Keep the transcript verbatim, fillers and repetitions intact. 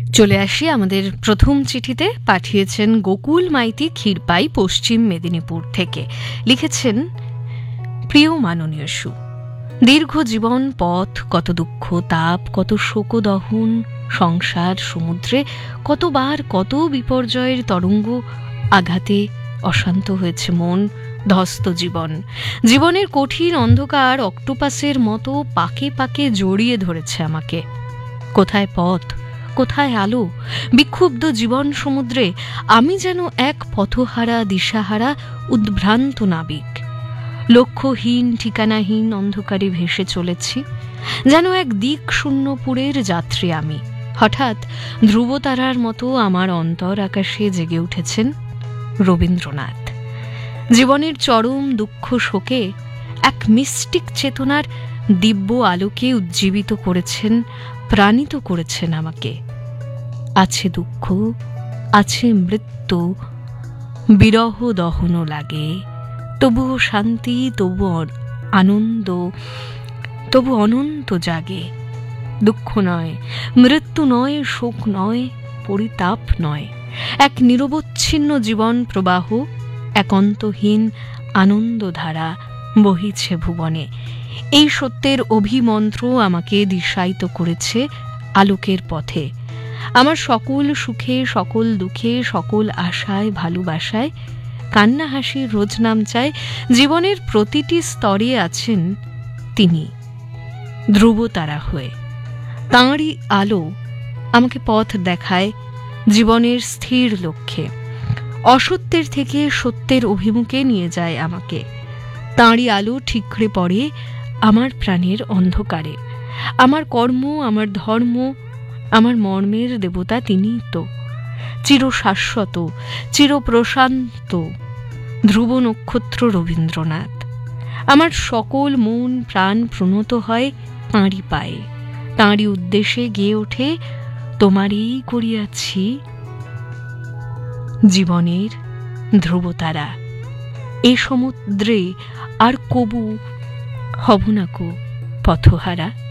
চলে আসি আমাদের প্রথম চিঠিতে। পাঠিয়েছেন গোকুল মাইতি ক্ষীরপাই, পশ্চিম মেদিনীপুর থেকে। লিখেছেন, প্রিয় মাননীয় সু, দীর্ঘ জীবন পথ, কত দুঃখ তাপ, কত শোকদহন, সংসার সমুদ্রে কতবার কত বিপর্যয়ের তরঙ্গ আঘাতে অশান্ত হয়েছে মন, ধস্ত জীবন। জীবনের কঠিন অন্ধকার অক্টোপাসের মতো পাকে পাকে জড়িয়ে ধরেছে আমাকে। কোথায় পথ, কোথায় আলো? বিক্ষুব্ধ জীবন সমুদ্রে আমি যেন এক পথহারা দিশাহারা উদ্ভ্রান্ত নাবিক। লক্ষ্যহীন ঠিকানাহীন অন্ধকারে ভেসে চলেছি, যেন এক দিক শূন্যপুরের যাত্রী আমি। হঠাৎ ধ্রুবতারার মতো আমার অন্তর আকাশে জেগে উঠেছেন রবীন্দ্রনাথ। জীবনের চরম দুঃখ শোকে এক মিস্টিক চেতনার দিব্য আলোকে উজ্জীবিত করেছেন, প্রাণিত করেছেন আমাকে। আছে দুঃখ, আছে মৃত্যু, বিরহ দহন লাগে, তবুও শান্তি, তবু আনন্দ, তবু অনন্ত জাগে। দুঃখ নয়, মৃত্যু নয়, শোক নয়, পরিতাপ নয়, এক নিরবচ্ছিন্ন জীবন প্রবাহ, এক অন্তহীন আনন্দধারা বহিছে ভুবনে। এই সত্যের অভিমন্ত্র আমাকে দিশায়িত করেছে আলোকের পথে। আমার সকল সুখে, সকল দুঃখে, সকল আশায় ভালোবাসায় কান্না হাসির রোজ নাম চায়। জীবনের প্রতিটি স্তরে আছেন তিনি ধ্রুবতারা হয়ে। তাঁরই আলো আমাকে পথ দেখায় জীবনের স্থির লক্ষ্যে। অসত্যের থেকে সত্যের অভিমুখে নিয়ে যায় আমাকে। তাঁরই আলো ঠিকরে পড়ে আমার প্রাণের অন্ধকারে। আমার কর্ম, আমার ধর্ম, আমার মর্মের দেবতা তিনিই তো। চিরশাশ্বত, চিরপ্রশান্ত ধ্রুব নক্ষত্র রবীন্দ্রনাথ। আমার সকল মন প্রাণ প্রণত হয় তাঁরই পায়ে। তাঁরই উদ্দেশ্যে গেয়ে ওঠে, তোমারই করিয়াছি জীবনের ধ্রুবতারা। এ সমুদ্রে আর কবু হব না কো পথহারা।